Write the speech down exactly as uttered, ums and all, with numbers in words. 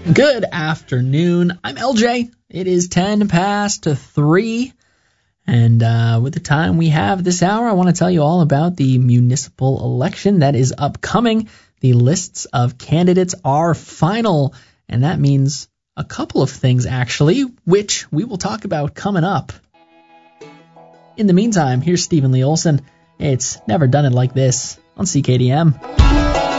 Good afternoon. I'm L J. It is ten past three. And uh, with the time we have this hour, I want to tell you all about the municipal election that is upcoming. The lists of candidates are final, and that means a couple of things, actually, which we will talk about coming up. In the meantime, here's Stephen Lee Olson. It's Never Done It Like This on C K D M.